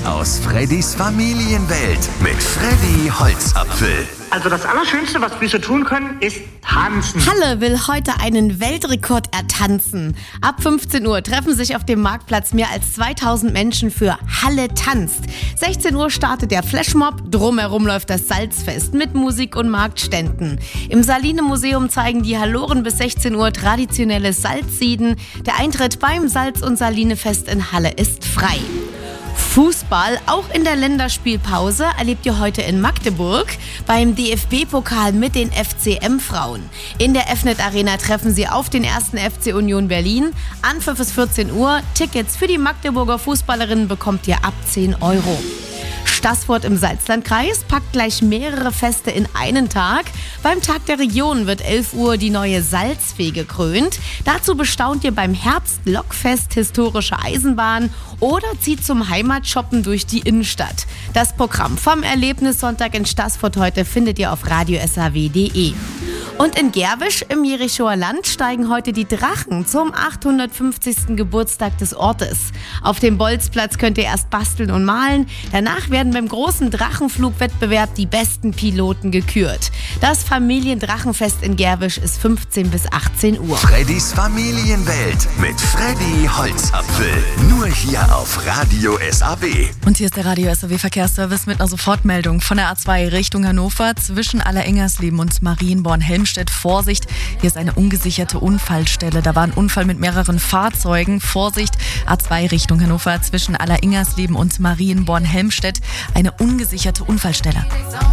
aus Freddys Familienwelt mit Freddy Holzapfel. Also das Allerschönste, was wir so tun können, ist tanzen. Halle will heute einen Weltrekord ertanzen. Ab 15 Uhr treffen sich auf dem Marktplatz mehr als 2000 Menschen für Halle tanzt. 16 Uhr startet der Flashmob, drumherum läuft das Salzfest mit Musik und Marktständen. Im Saline-Museum zeigen die Halloren bis 16 Uhr traditionelles Salzsieden. Der Eintritt beim Salz- und Saline-Fest in Halle ist frei. Fußball, auch in der Länderspielpause, erlebt ihr heute in Magdeburg beim DFB-Pokal mit den FCM-Frauen. In der Fnet Arena treffen sie auf den 1. FC Union Berlin. Anpfiff ist 14 Uhr. Tickets für die Magdeburger Fußballerinnen bekommt ihr ab 10 Euro. Staßfurt im Salzlandkreis packt gleich mehrere Feste in einen Tag. Beim Tag der Region wird 11 Uhr die neue Salzfee gekrönt. Dazu bestaunt ihr beim Herbst-Lokfest historische Eisenbahn oder zieht zum Heimatshoppen durch die Innenstadt. Das Programm vom Erlebnissonntag in Staßfurt heute findet ihr auf radiosaw.de. Und in Gerwisch im Jerichoer Land steigen heute die Drachen zum 850. Geburtstag des Ortes. Auf dem Bolzplatz könnt ihr erst basteln und malen. Danach werden beim großen Drachenflugwettbewerb die besten Piloten gekürt. Das Familiendrachenfest in Gerwisch ist 15 bis 18 Uhr. Freddys Familienwelt mit Freddy Holzapfel. Nur hier auf Radio SAW. Und hier ist der Radio SAW Verkehrsservice mit einer Sofortmeldung von der A2 Richtung Hannover zwischen Allerengersleben und Marienborn-Helmstedt. Vorsicht, hier ist eine ungesicherte Unfallstelle. Da war ein Unfall mit mehreren Fahrzeugen. Vorsicht, A2 Richtung Hannover zwischen Allerengersleben und Marienborn-Helmstedt. Eine ungesicherte Unfallstelle.